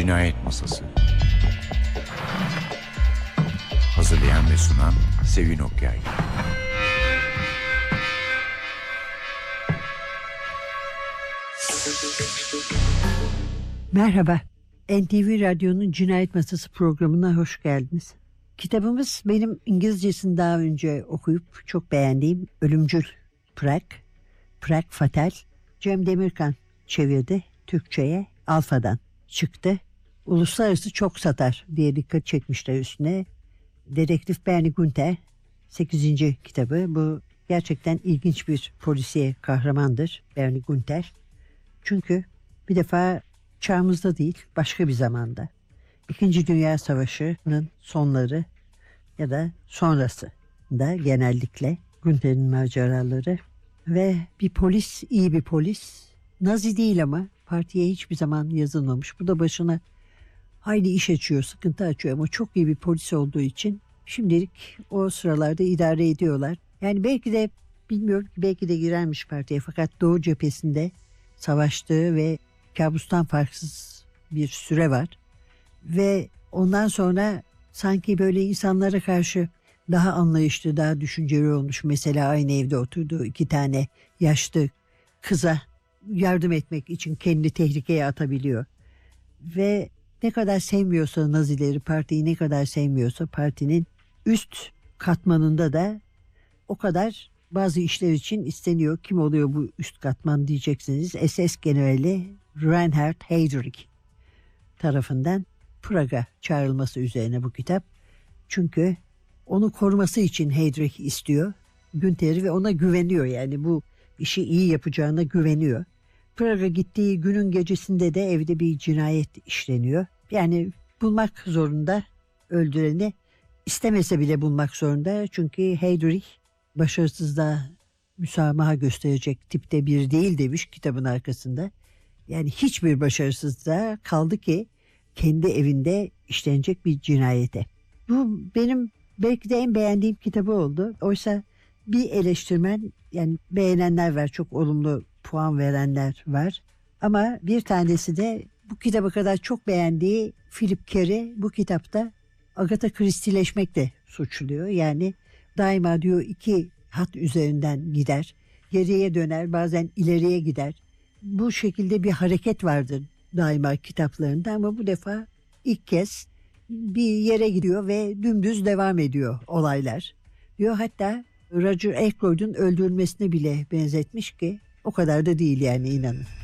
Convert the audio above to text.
Cinayet Masası. Hazırlayan ve sunan Sevin Okyay. Merhaba, NTV Radyo'nun Cinayet Masası programına hoş geldiniz. Kitabımız benim İngilizcesini daha önce okuyup çok beğendiğim Ölümcül Prag, Prag Fatal. Cem Demirkan çevirdi Türkçe'ye, Alfa'dan çıktı. Uluslararası çok satar diye dikkat çekmişler üstüne. Dedektif Bernie Gunther 8. kitabı. Bu gerçekten ilginç bir polisiye kahramandır Bernie Gunther. Çünkü bir defa çağımızda değil, başka bir zamanda. İkinci Dünya Savaşı'nın sonları ya da sonrası da genellikle Gunther'in maceraları. Ve bir polis, iyi bir polis. Nazi değil ama partiye hiçbir zaman yazılmamış. Bu da başına hayli iş açıyor, sıkıntı açıyor ama çok iyi bir polis olduğu için şimdilik o sıralarda idare ediyorlar. Yani belki de bilmiyorum ki belki de girermiş partiye, fakat Doğu cephesinde savaştığı ve kabustan farksız bir süre var. Ve ondan sonra sanki böyle insanlara karşı daha anlayışlı, daha düşünceli olmuş. Mesela aynı evde oturduğu 2 tane yaşlı kıza yardım etmek için kendini tehlikeye atabiliyor. Ve ne kadar sevmiyorsa Nazileri, partiyi ne kadar sevmiyorsa partinin üst katmanında da o kadar bazı işler için isteniyor. Kim oluyor bu üst katman diyeceksiniz. SS Generali Reinhard Heydrich tarafından Prag'a çağrılması üzerine bu kitap. Çünkü onu koruması için Heydrich istiyor Günther'i ve ona güveniyor, yani bu işi iyi yapacağına güveniyor. Prag'a gittiği günün gecesinde de evde bir cinayet işleniyor. Yani bulmak zorunda öldüreni, istemese bile bulmak zorunda. Çünkü Heydrich başarısızlığa müsamaha gösterecek tipte bir değil demiş kitabın arkasında. Yani hiçbir başarısızlığa, kaldı ki kendi evinde işlenecek bir cinayete. Bu benim belki de en beğendiğim kitabı oldu. Oysa bir eleştirmen, yani beğenenler var, çok olumlu puan verenler var. Ama bir tanesi de bu kitabı kadar çok beğendiği Philip Kerry bu kitapta Agatha Christie'leşmekle suçluyor. Yani daima diyor 2 hat üzerinden gider, geriye döner, bazen ileriye gider. Bu şekilde bir hareket vardır daima kitaplarında ama bu defa ilk kez bir yere gidiyor ve dümdüz devam ediyor olaylar. Diyor hatta Roger Ackroyd'un öldürülmesine bile benzetmiş ki o kadar da değil yani, inanın.